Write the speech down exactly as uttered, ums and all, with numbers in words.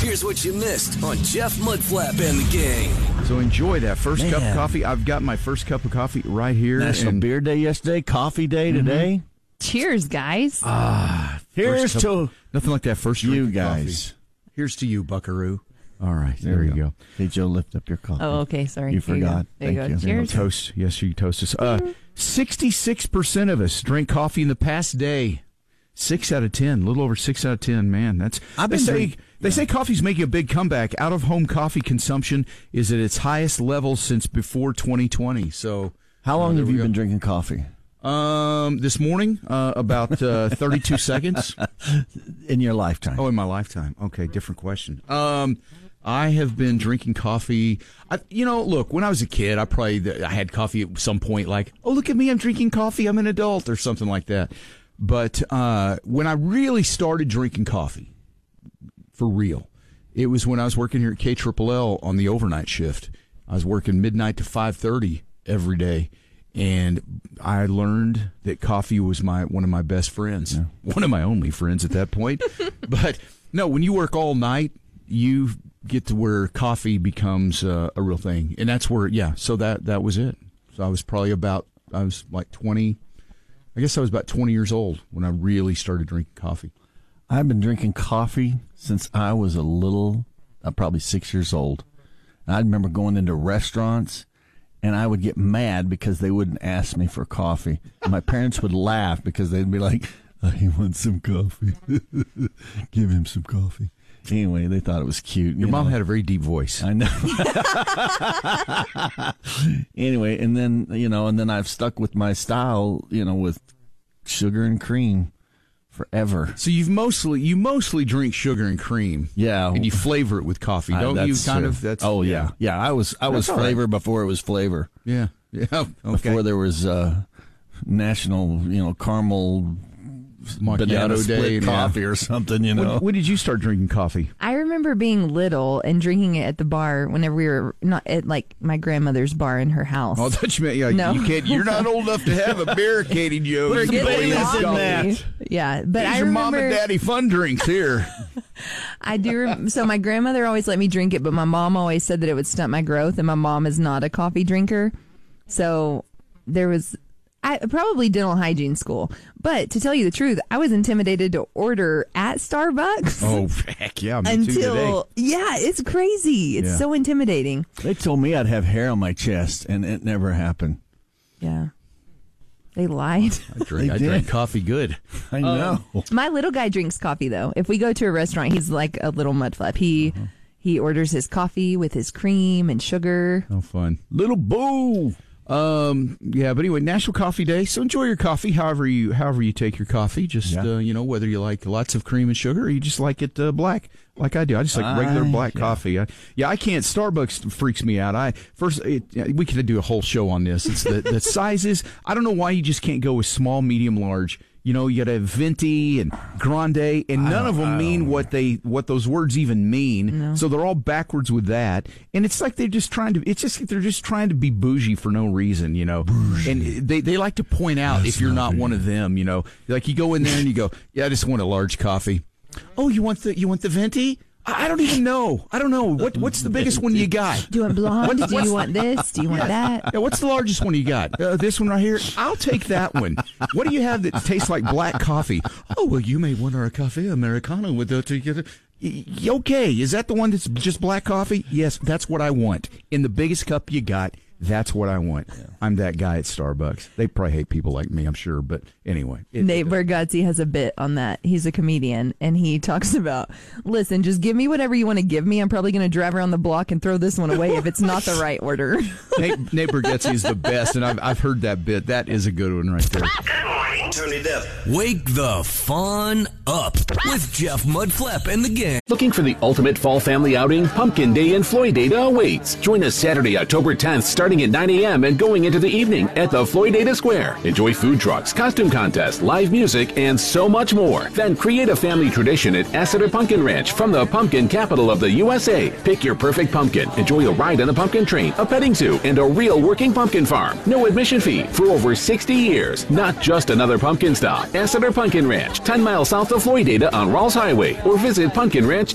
Here's what you missed on Jeff Mudflap and the Gang. So enjoy that first Man. cup of coffee. I've got my first cup of coffee right here. National and Beer Day yesterday, Coffee Day today. Cheers, guys. Ah, Here's first to cup- nothing like that first drink you of guys. coffee. Here's to you, Buckaroo. All right, there, you go. Hey, Joe, lift up your coffee. Oh, okay. Sorry. You Here forgot. go. There you Thank go. you. Cheers. Toast. Yes, you toast us. Uh, sixty-six percent of us drink coffee in the past day. Six out of ten, a little over six out of ten. Man, that's. I've they been say drink- they say coffee's making a big comeback. Out of home coffee consumption is at its highest level since before twenty twenty. So, How long uh, there have we you go. been drinking coffee? Um, this morning, uh, about uh, thirty-two seconds. In your lifetime? Oh, in my lifetime. Okay, different question. Um, I have been drinking coffee. I, you know, look, when I was a kid, I probably I had coffee at some point. Like, oh, look at me, I'm drinking coffee. I'm an adult, or something like that. But uh, when I really started drinking coffee, for real, it was when I was working here at K L L L on the overnight shift. I was working midnight to five thirty every day. And I learned that coffee was my one of my best friends, yeah. one of my only friends at that point. But no, when you work all night, you get to where coffee becomes uh, a real thing, and that's where yeah. So that that was it. So I was probably about I was like twenty. I guess I was about twenty years old when I really started drinking coffee. I've been drinking coffee since I was a little, uh, probably six years old. And I remember going into restaurants. And I would get mad because they wouldn't ask me for coffee. And my parents would laugh because they'd be like, oh, he wants some coffee. Give him some coffee. Anyway, they thought it was cute. Your you mom know. had a very deep voice. I know. Anyway, and then, you know, and then I've stuck with my style, you know, with sugar and cream forever. So you've mostly you mostly drink sugar and cream. Yeah. And you flavor it with coffee, I- don't you? that's Kind true. of that's Oh, yeah. Yeah, I was I was That's all right. flavor before it was flavor. Yeah. Yeah. Okay. Before there was uh, national, you know, caramel banana Macchiato split day and coffee or something, you know. When, when did you start drinking coffee? I remember being little and drinking it at the bar whenever we were not at like my grandmother's bar in her house. Oh, I thought you meant yeah, No. you can't. You're not old enough to have a barricading, Joe. Where's You the can Baileys play in golf. that? Yeah, but These I are remember mom and daddy fun drinks here. I do. Rem- so my grandmother always let me drink it, but my mom always said that it would stunt my growth, and my mom is not a coffee drinker. So there was I probably dental hygiene school. But to tell you the truth, I was intimidated to order at Starbucks. Oh, heck yeah, me too today. Until yeah, it's crazy. It's Yeah. so intimidating. They told me I'd have hair on my chest, and it never happened. Yeah, they lied. I drink, They I did. drink coffee good. I know. My little guy drinks coffee though. If we go to a restaurant, he's like a little mudflap. He Uh-huh. he orders his coffee with his cream and sugar. Oh, fun. Little boo. Um, yeah, but anyway, National Coffee Day. So enjoy your coffee, however you however you take your coffee. Just Yeah. uh, you know, whether you like lots of cream and sugar, or you just like it uh, black, like I do. I just like regular I- black yeah. coffee. I, yeah, I can't. Starbucks freaks me out. I first it, we could do a whole show on this. It's the the sizes. I don't know why you just can't go with small, medium, large. You know, you got to have venti and grande, and none of them mean what they what those words even mean. No. So they're all backwards with that, and it's like they're just trying to. It's just like they're just trying to be bougie for no reason, you know. And they they like to point out if you're not one of them, you know. Like you go in there and you go, yeah, I just want a large coffee. Oh, you want the you want the venti? I I don't even know. I don't know. What what's the biggest one you got? Do you want blonde? Do you want this? Do you want that? Yeah, what's the largest one you got? Uh, this one right here? I'll take that one. What do you have that tastes like black coffee? Oh, well, you may want our cafe Americano with the together. Okay, is that the one that's just black coffee? Yes, that's what I want. In the biggest cup you got, that's what I want. Yeah. I'm that guy at Starbucks. They probably hate people like me, I'm sure, but anyway. It, Nate Bargatze has a bit on that. He's a comedian, and he talks about, listen, just give me whatever you want to give me. I'm probably going to drive around the block and throw this one away if it's not the right order. Nate, Nate Bargatze is the best, and I've, I've heard that bit. That is a good one right there. Turn it up. Wake the fun up with Jeff Mudflap and the gang. Looking for the ultimate fall family outing? Pumpkin Day in Floydada awaits. Join us Saturday, October tenth, starting at nine a.m. and going into the evening at the Floydada Square. Enjoy food trucks, costume contests, live music, and so much more. Then create a family tradition at Asseter Pumpkin Ranch from the pumpkin capital of the U S A. Pick your perfect pumpkin. Enjoy a ride on a pumpkin train, a petting zoo, and a real working pumpkin farm. No admission fee for over sixty years. Not just another pumpkin stop. Asseter Pumpkin Ranch, ten miles south of Floydada on Rawls Highway, or visit pumpkin ranch